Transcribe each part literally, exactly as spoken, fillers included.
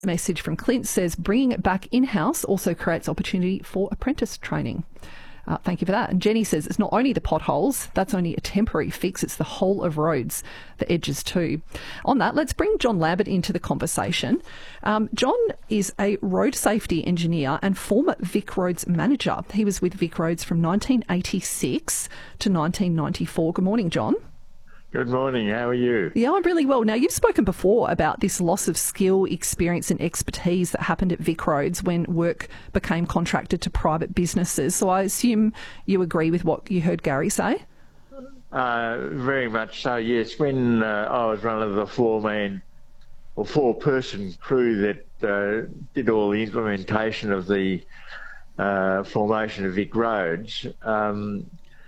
Message from Clint says, bringing it back in-house also creates opportunity for apprentice training. Uh, thank you for that. And Jenny says it's not only the potholes, that's only a temporary fix, it's the whole of roads, the edges too. On that, let's bring John Lambert into the conversation. Um, John is a road safety engineer and former Vic Roads manager. He was with Vic Roads from nineteen eighty-six to nineteen ninety-four. Good morning, John. Good morning. How are you? Yeah, I'm really well. Now, you've spoken before about this loss of skill, experience and expertise that happened at Vic Roads when work became contracted to private businesses. So I assume you agree with what you heard Gary say? Uh, very much so, yes. When uh, I was one of the four-man or four-person crew that uh, did all the implementation of the uh, formation of Vic Roads, um,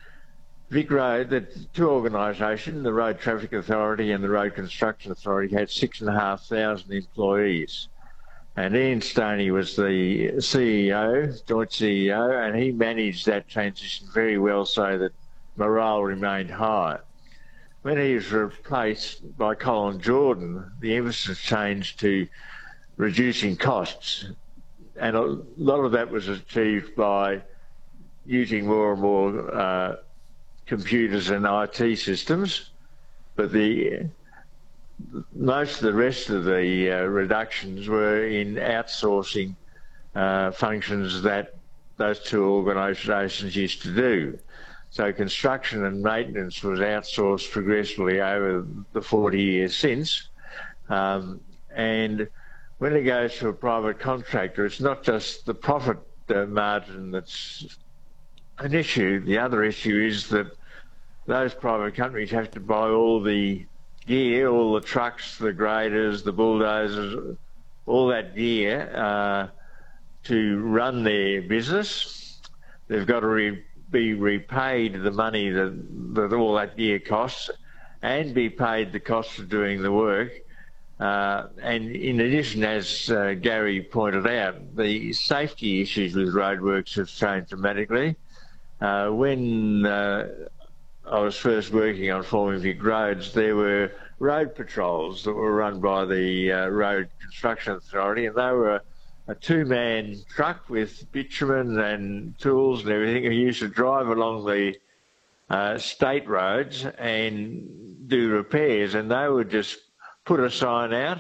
Vic Road, the two organisations, the Road Traffic Authority and the Road Construction Authority, had six and a half thousand employees. And Ian Stoney was the C E O, joint C E O, and he managed that transition very well so that morale remained high. When he was replaced by Colin Jordan, the emphasis changed to reducing costs. And a lot of that was achieved by using more and more uh, computers and I T systems, but the most of the rest of the uh, reductions were in outsourcing uh, functions that those two organisations used to do. So construction and maintenance was outsourced progressively over the forty years since. Um, and when it goes to a private contractor, it's not just the profit uh, margin that's an issue. The other issue is that those private companies have to buy all the gear, all the trucks, the graders, the bulldozers, all that gear uh, to run their business. They've got to re be repaid the money that, that all that gear costs and be paid the cost of doing the work. Uh, and in addition, as uh, Gary pointed out, the safety issues with roadworks have changed dramatically. Uh, when uh, I was first working on forming Vic Roads, there were road patrols that were run by the uh, Road Construction Authority, and they were a, a two-man truck with bitumen and tools and everything, who used to drive along the uh, state roads and do repairs, and they would just put a sign out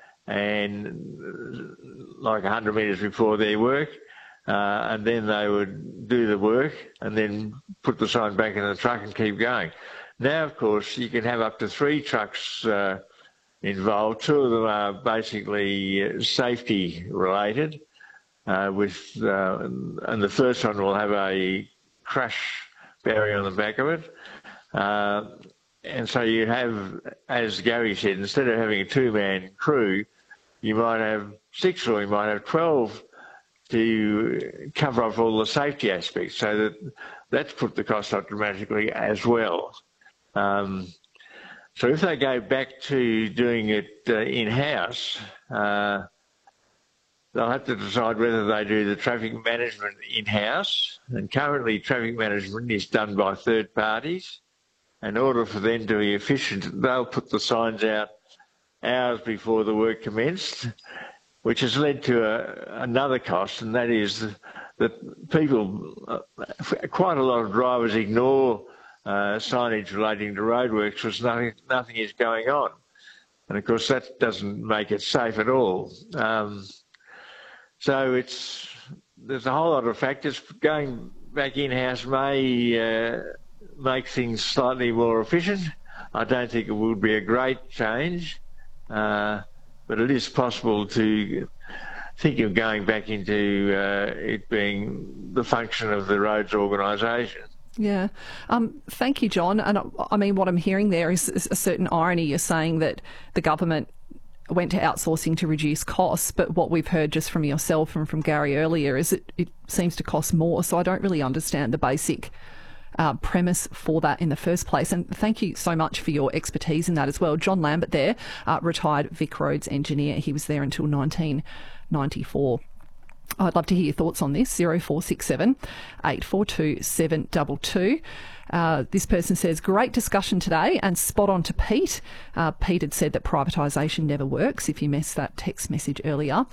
and like one hundred metres before their work, Uh, and then they would do the work and then put the sign back in the truck and keep going. Now, of course, you can have up to three trucks uh, involved. Two of them are basically safety related, uh, with, uh, and the first one will have a crash barrier on the back of it. Uh, and so you have, as Gary said, instead of having a two-man crew, you might have six or you might have twelve to cover off all the safety aspects, so that that's put the cost up dramatically as well. Um, so if they go back to doing it uh, in-house, uh, they'll have to decide whether they do the traffic management in-house, and currently traffic management is done by third parties. In order for them to be efficient, they'll put the signs out hours before the work commenced, which has led to a, another cost, and that is that people, uh, quite a lot of drivers ignore uh, signage relating to roadworks because nothing, nothing is going on. And of course that doesn't make it safe at all. Um, so it's, there's a whole lot of factors. Going back in-house may uh, make things slightly more efficient. I don't think it would be a great change. Uh, But it is possible to think of going back into uh, it being the function of the roads organisation. Yeah. Um, thank you, John. And I, I mean, what I'm hearing there is, is a certain irony. You're saying that the government went to outsourcing to reduce costs, but what we've heard just from yourself and from Gary earlier is it, it seems to cost more. So I don't really understand the basic Uh, premise for that in the first place. And thank you so much for your expertise in that as well. John Lambert there, uh, retired Vic Roads engineer. He was there until nineteen ninety-four. I'd love to hear your thoughts on this. zero four six seven, eight four two, seven two two. Uh, this person says, great discussion today, and spot on to Pete. Uh, Pete had said that privatisation never works, if you missed that text message earlier.